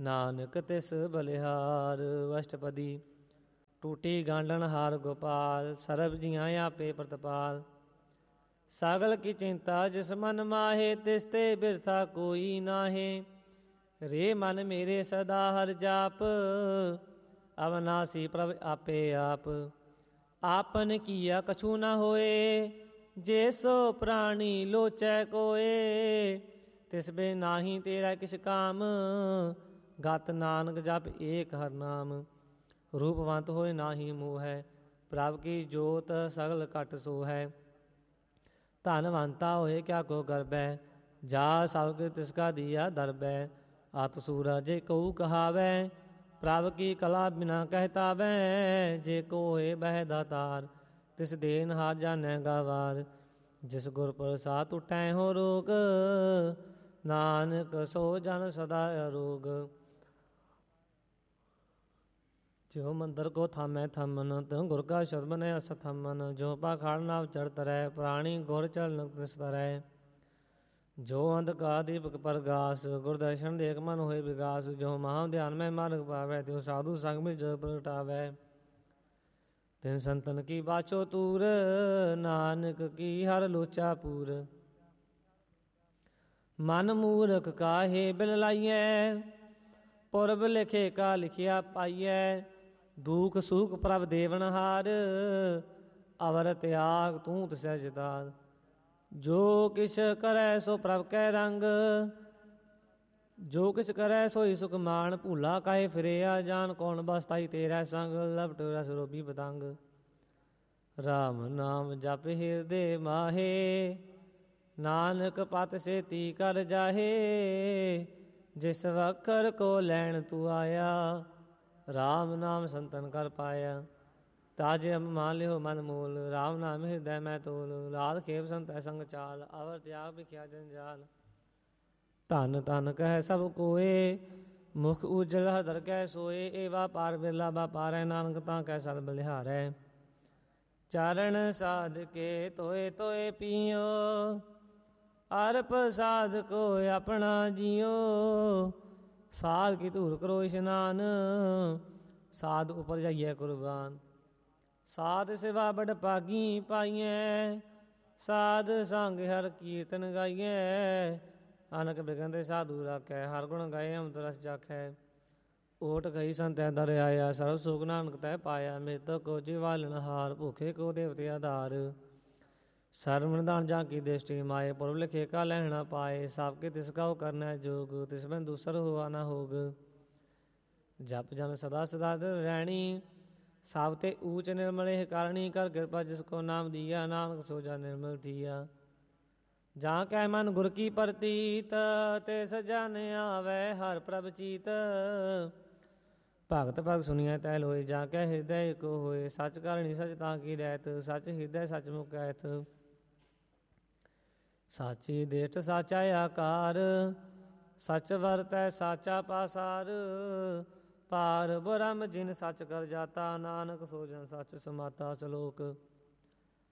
ਨਾਨਕ ਤਿਸ ਬਲਿਹਾਰ। ਅਸ਼ਟਪਦੀ। ਟੂਟੀ ਗਾਂਡਣ ਹਾਰ ਗੋਪਾਲ, ਸਰਬ ਜੀਆਂ ਆਪੇ ਪ੍ਰਤਪਾਲ। ਸਗਲ ਕੀ ਚਿੰਤਾ ਜਿਸ ਮਨ ਮਾਹੇ, ਤਿਸ ਤੇ ਬਿਰਥਾ ਕੋਈ ਨਾਹੇ। ਰੇ ਮਨ ਮੇਰੇ ਸਦਾ ਹਰ ਜਾਪ, ਅਵਨਾਸੀ ਪ੍ਰਭ ਆਪੇ ਆਪ। ਆਪਨ ਕੀਆ ਕਛੂ ਨ ਹੋਏ, ਜੇ ਸੋ ਪ੍ਰਾਣੀ ਲੋਚੈ ਕੋਏ। ਤਿਸ ਬੇ ਨਾਹੀ ਤੇਰਾ ਕਿਛ ਕਾਮ, ਗਤ ਨਾਨਕ ਜਪ ਏਕ ਹਰ ਨਾਮ। ਰੂਪਵੰਤ ਹੋਏ ਨਾਹੀ ਮੋਹ ਹੈ, ਪ੍ਰਭ ਕੀ ਜੋਤ ਸਗਲ ਘਟ ਸੋ ਹੈ। ਧਨਵੰਤਾ ਹੋਏ ਕਿਆ ਕੋ ਗਰਬੈ, ਜਾ ਸਭ ਕੇ ਤਿਸਕਾ ਦੀਆ ਦਰਬੈ। ਅਤ ਸੂਰਜ ਜੇ ਕਹੂ ਕਹਾਵੈ, ਪ੍ਰਭ ਕੀ ਕਲਾ ਬਿਨਾ ਕਹਿਤਾਵੈ। ਜੇ ਕੋ ਹੋਏ ਬਹਿ ਦਾਤਾਰ, ਤਿਸ ਦੇਨ ਹਾਰ ਜਾਣੈ ਗਾਵਾਰ। ਜਿਸ ਗੁਰ ਪ੍ਰਸਾਦ ਟੁਟੈ ਹੋ ਰੋਗ, ਨਾਨਕ ਸੋ ਜਨ ਸਦਾ ਅਰੋਗ। ਜਿਉ ਮੰਦਰ ਕੋ ਥਾਮੈ ਥੰਮਨ, ਤਿਉ ਗੁਰ ਕਾ ਸ਼ਬਦ ਬਨੈ ਅਸ ਥੰਮਨ। ਜੋ ਪਾਖਾੜ ਨਾਵ ਚੜ੍ਹ ਤਰੈ, ਪ੍ਰਾਣੀ ਗੁਰ ਚਰਨ ਤਿਸ ਤਰੈ। ਜੋ ਅੰਧਕਾਰ ਦੀਪਕ ਪ੍ਰਗਾਸ, ਗੁਰ ਦਰਸ਼ਨ ਦੇਖ ਮਨ ਹੋਏ ਵਿਗਾਸ। ਜੋ ਮਹਾ ਧਿਆਨ ਮੈਂ ਮਾਰਗ ਪਾਵੈ, ਤਿਉ ਸਾਧੂ ਸੰਗ ਮਿਲ ਜੋ ਪ੍ਰਗਟਾਵੈ। ਤਿਨ ਸੰਤਨ ਕੀ ਬਾਛੋ ਤੂਰ, ਨਾਨਕ ਕੀ ਹਰ ਲੋਚਾ ਪੂਰ। ਮਨ ਮੂਰਖ ਕਾਹੇ ਬਿਲ ਲਾਈਐ, ਪੁਰਬ ਲਿਖੇ ਕਾ ਲਿਖਿਆ ਪਾਈਐ। ਦੁਖ ਸੁਖ ਪ੍ਰਭ ਦੇਵਨਹਾਰ, ਅਵਰ ਤਿਆਗ ਤੂੰ ਤਿਸੈ ਜਿਤਾਰ। ਜੋ ਕਿਛ ਕਰੈ ਸੋ ਪ੍ਰਭ ਕੈ ਰੰਗ, ਜੋ ਕਿਛ ਕਰੈ ਸੋਈ ਸੁਖ ਮਾਨ। ਭੂਲਾ ਕਾਹੇ ਫਿਰਿਆ ਜਾਨ, ਕੌਣ ਬਸਤਾਈ ਤੇਰਾ ਸੰਗ। ਲਪਟ ਰਸ ਰੋਬੀ ਪਤੰਗ। ਰਾਮ ਨਾਮ ਜਪ ਹਿਰਦੇ ਮਾਹੇ, ਨਾਨਕ ਪਤ ਸੇਤੀ ਕਰ ਜਾਹੇ। ਜਿਸ ਵਖਰ ਕੋ ਲੈਣ ਤੂੰ ਆਇਆ, ਰਾਮ ਨਾਮ ਸੰਤਨ ਕਰ ਪਾਇਆ। ਤਾਜੇ ਮਾਨ ਲਿਓ ਮਨ ਮੂਲ, ਰਾਮ ਨਾਮ ਹਿਰਦੈ ਮੈਂ ਤੋਲ। ਲਾਲ ਖੇਪ ਸੰਤੈ ਸੰਗ ਚਾਲ, ਅਵਰ ਤਿਆਗ ਵਿਖਿਆ ਜੰਜਾਲ। ਧਨ ਧਨ ਕਹਿ ਸਭ ਕੋਏ, ਮੁਖ ਉਜਲ ਹਦਰ ਕੈ ਸੋਏ। ਏ ਵਾਪਾਰ ਬਿਰਲਾ ਵਾਪਾਰੈ, ਨਾਨਕ ਤਾਂ ਕੈ ਸਦ ਬਲਿਹਾਰੈ। ਚਾਰਨ ਸਾਧ ਕੇ ਤੋਏ ਤੋਏ ਪੀਓ, ਅਰ ਪ੍ਰਸਾਦ ਕੋ ਆਪਣਾ ਜੀਓ। ਸਾਧ ਕੀ ਧੂਰ ਕਰੋ ਇਸ਼ਨਾਨ, ਸਾਧ ਉਪਰ ਜਾਈਐ ਕੁਰਬਾਨ। ਸਾਧ ਸੇਵਾ ਬੜ ਭਾਗੀ ਪਾਈਐ, ਸਾਧ ਸੰਗ ਹਰ ਕੀਰਤਨ ਗਾਈਐ। ਅਨਕ ਬਿਗਨ ਤੇ ਸਾਧੂ ਰਾਖੈ, ਹਰ ਗੁਣ ਗਾਏ ਅੰਮ੍ਰਿਤ ਰਸ ਚਾਖੈ। ਓਟ ਗਈ ਸੰਤੈ ਦਰ ਆਇਆ, ਸਰਬ ਸੁਖ ਨਾਨਕ ਤੈ ਪਾਇਆ। ਮ੍ਰਿਤਕ ਕੋ ਜੀਵਾਲਨ ਹਾਰ, ਭੁਖੇ ਕੋ ਦੇਵਤੇ ਆਧਾਰ। ਸਰਵਣ ਦਾਨ ਜਾਂ ਕੀ ਦ੍ਰਿਸ਼ਟੀ ਮਾਏ, ਪੁਰਬ ਲਿਖੇ ਕਾ ਲੈਣਾ ਪਾਏ। ਸਭ ਕੇ ਤਿਸ ਕਾ ਕਰਨਾ ਜੋਗ, ਤਿਸ ਬਿਨ ਦੂਸਰ ਹੋਆ ਨਾ ਹੋਗ। ਜਪ ਜਨ ਸਦਾ ਸਦਾ ਦਿਲ ਰਹਿਣੀ, ਸਭ ਤੇ ਊਚ ਨਿਰਮਲੇ ਕਰਨੀ। ਕਰ ਕਿਰਪਾ ਜਿਸ ਕੋ ਨਾਮ ਦੀਆ, ਨਾਨਕ ਸੋ ਜਾ ਨਿਰਮਲ ਥੀਆ। ਜਾਂ ਕੈ ਮਨ ਗੁਰ ਕੀ ਪ੍ਰਤੀਤ, ਤਿਸ ਜਨ ਆਵੈ ਹਰ ਪ੍ਰਭ ਚੀਤ। ਭਗਤ ਭਗਤ ਸੁਣੀਐ ਤੈ ਲੋਏ, ਜਾਂ ਕੈ ਹਿਰਦੈ ਏਕੋ ਹੋਏ। ਸੱਚ ਕਰਨੀ ਸਚ ਤਾਂ ਕੀ ਰਹਿਤ, ਸੱਚ ਹਿਰਦੈ ਸੱਚ ਮੁਖ ਕਹਿਤ। ਸਾਚੀ ਦੇਟ ਸਾਚਾ ਆਕਾਰ, ਸਚ ਵਰਤੈ ਸਾਚਾ ਪਾਸਾਰ। ਪਾਰ ਬ੍ਰਹਮ ਜਿਨ ਸਚ ਕਰ ਜਾਤਾ, ਨਾਨਕ ਸੋ ਜਨ ਸਚ ਸਮਾਤਾ। ਸ਼ਲੋਕ।